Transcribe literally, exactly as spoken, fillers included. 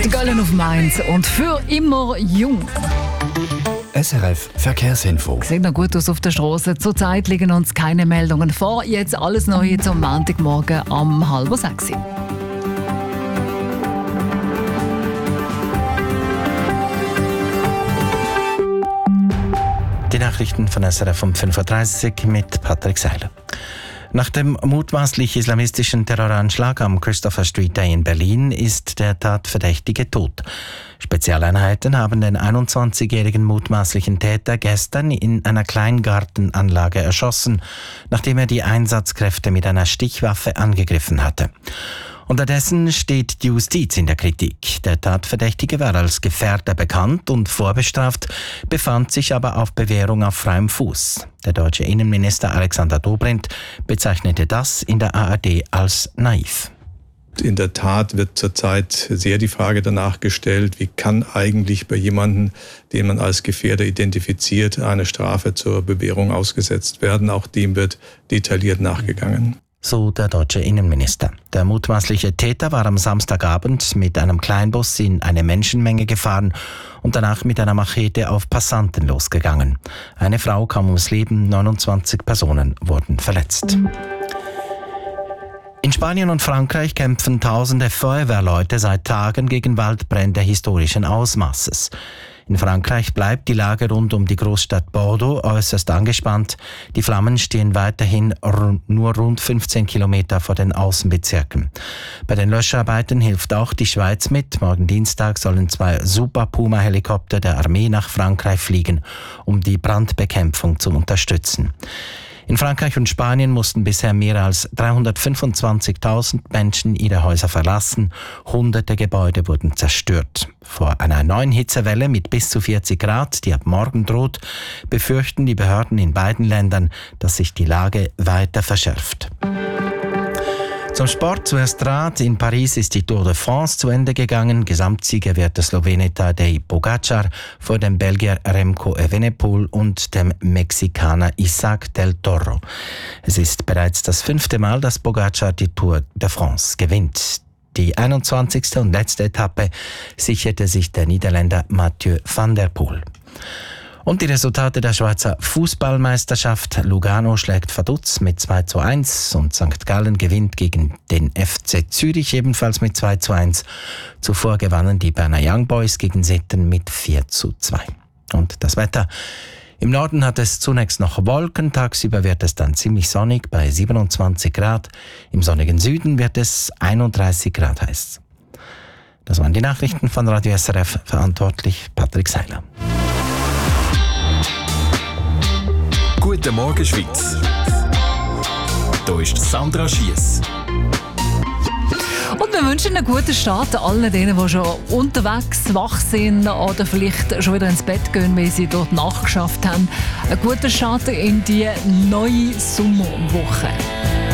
Die Gallen auf Mainz und für immer jung. S R F Verkehrsinfo. Sieht noch gut aus auf der Straße. Zurzeit liegen uns keine Meldungen vor. Jetzt alles Neue zum Montagmorgen um halb sechs. Die Nachrichten von S R F um fünf Uhr dreißig mit Patrick Seiler. Nach dem mutmaßlich islamistischen Terroranschlag am Christopher Street Day in Berlin ist der Tatverdächtige tot. Spezialeinheiten haben den einundzwanzigjährigen mutmaßlichen Täter gestern in einer Kleingartenanlage erschossen, nachdem er die Einsatzkräfte mit einer Stichwaffe angegriffen hatte. Unterdessen steht die Justiz in der Kritik. Der Tatverdächtige war als Gefährder bekannt und vorbestraft, befand sich aber auf Bewährung auf freiem Fuß. Der deutsche Innenminister Alexander Dobrindt bezeichnete das in der A R D als naiv. In der Tat wird zurzeit sehr die Frage danach gestellt, wie kann eigentlich bei jemandem, den man als Gefährder identifiziert, eine Strafe zur Bewährung ausgesetzt werden. Auch dem wird detailliert nachgegangen. So der deutsche Innenminister. Der mutmaßliche Täter war am Samstagabend mit einem Kleinbus in eine Menschenmenge gefahren und danach mit einer Machete auf Passanten losgegangen. Eine Frau kam ums Leben, neunundzwanzig Personen wurden verletzt. In Spanien und Frankreich kämpfen tausende Feuerwehrleute seit Tagen gegen Waldbrände historischen Ausmaßes. In Frankreich bleibt die Lage rund um die Großstadt Bordeaux äußerst angespannt. Die Flammen stehen weiterhin r- nur rund fünfzehn Kilometer vor den Außenbezirken. Bei den Löscharbeiten hilft auch die Schweiz mit. Morgen Dienstag sollen zwei Super Puma-Helikopter der Armee nach Frankreich fliegen, um die Brandbekämpfung zu unterstützen. In Frankreich und Spanien mussten bisher mehr als dreihundertfünfundzwanzigtausend Menschen ihre Häuser verlassen. Hunderte Gebäude wurden zerstört. Vor einer neuen Hitzewelle mit bis zu vierzig Grad, die ab morgen droht, befürchten die Behörden in beiden Ländern, dass sich die Lage weiter verschärft. Zum Sport zuerst Rad. In Paris ist die Tour de France zu Ende gegangen. Gesamtsieger wird der Slowene Tadej Pogačar vor dem Belgier Remco Evenepoel und dem Mexikaner Isaac del Toro. Es ist bereits das fünfte Mal, dass Pogačar die Tour de France gewinnt. Die einundzwanzigste und letzte Etappe sicherte sich der Niederländer Mathieu van der Poel. Und die Resultate der Schweizer Fußballmeisterschaft. Lugano schlägt Vaduz mit zwei zu eins und Sankt Gallen gewinnt gegen den F C Zürich ebenfalls mit zwei zu eins. Zuvor gewannen die Berner Young Boys gegen Sitten mit vier zu zwei. Und das Wetter. Im Norden hat es zunächst noch Wolken, tagsüber wird es dann ziemlich sonnig bei siebenundzwanzig Grad. Im sonnigen Süden wird es einunddreißig Grad heiß. Das waren die Nachrichten von Radio S R F, verantwortlich Patrick Seiler. Guten Morgen, Schweiz. Hier ist Sandra Schiess. Und wir wünschen einen guten Start allen denen, die schon unterwegs wach sind oder vielleicht schon wieder ins Bett gehen, weil sie dort nachgeschafft haben. Einen guten Start in die neue Sommerwoche.